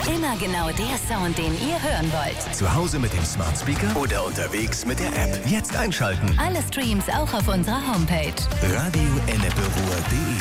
Immer genau der Sound, den ihr hören wollt. Zu Hause mit dem Smart Speaker oder unterwegs mit der App. Jetzt einschalten. Alle Streams auch auf unserer Homepage. Radio-ennepe-ruhr.de